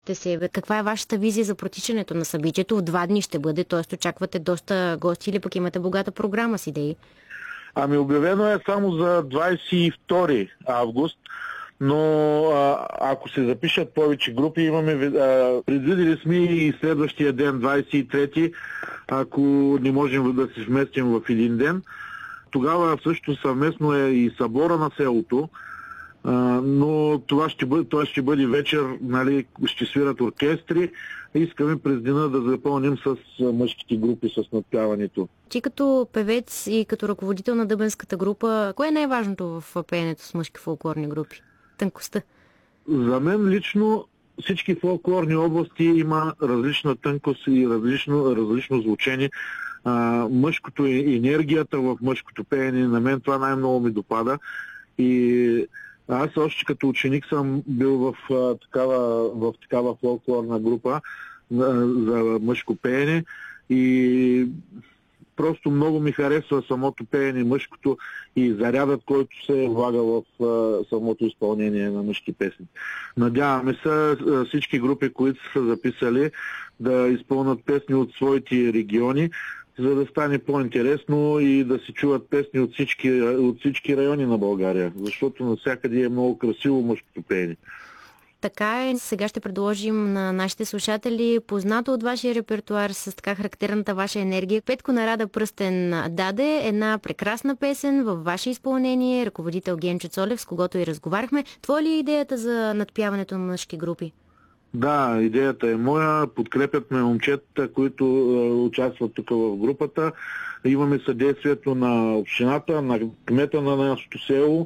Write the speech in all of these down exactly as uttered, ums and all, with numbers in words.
Те се, каква е вашата визия за протичането на събитието? В два дни ще бъде, т.е. очаквате доста гости или пък имате богата програма с идеи? Ами обявено е само за двадесет и втори август, но а, ако се запишат повече групи, имаме а, предвидели сме и следващия ден, двадесет и трети, ако не можем да се вместим в един ден. Тогава също съвместно е и събора на селото, а, но това ще бъде, това ще бъде вечер, нали, ще свират оркестри. Искаме през деня да запълним с мъжките групи, с надпяването. Ти като певец и като ръководител на дъбенската група, кое е най-важното в пеенето с мъжки фолклорни групи? Тънкостта? За мен лично всички фолклорни области има различна тънкост и различно, различно звучение. А, мъжкото е енергията в мъжкото пеене, на мен това най-много ми допада. И аз още като ученик съм бил в, а, такава, в такава фолклорна група а, за мъжко пеене и просто много ми харесва самото пеене, мъжкото и зарядът, който се влага в а, самото изпълнение на мъжки песни. Надяваме се а, всички групи, които са записали, да изпълнят песни от своите региони, за да стане по-интересно и да се чуват песни от всички, от всички райони на България, защото навсякъде е много красиво мъжкото пеене. Така е. Сега ще предложим на нашите слушатели познато от вашия репертуар с така характерната ваша енергия. Петко Нарада Пръстен даде една прекрасна песен във ваше изпълнение. Ръководител Генчо Цолев, с когото и разговаряхме. Твоя ли е идеята за надпяването на мъжки групи? Да, идеята е моя. Подкрепят ме момчетата, които е, участват тук в групата. Имаме съдействието на общината, на кмета на нашето село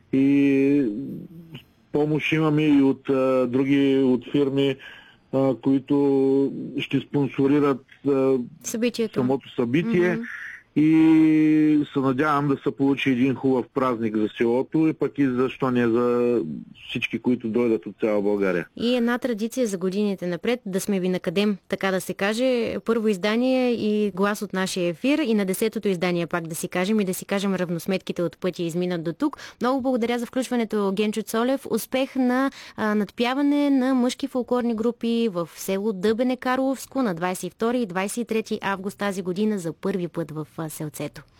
и помощ имаме и от а, други от фирми, а, които ще спонсорират а, самото събитие. Mm-hmm. И се надявам да се получи един хубав празник за селото и пък и защо не за всички, които дойдат от цяла България. И една традиция за годините напред, да сме ви накъдем, така да се каже. Първо издание и глас от нашия ефир и на десетото издание пак да си кажем и да си кажем равносметките от пътя изминат до тук. Много благодаря за включването, Генчо Цолев. Успех на а, надпяване на мъжки фолклорни групи в село Дъбене, Карловско на двадесет и втори и двадесет и трети август тази година за първи път в селцето.